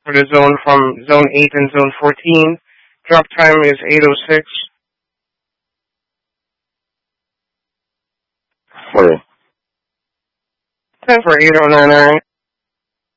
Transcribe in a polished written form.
for the zone from Zone 8 and Zone 14. Drop time is 8:06. Okay. Time for 8099.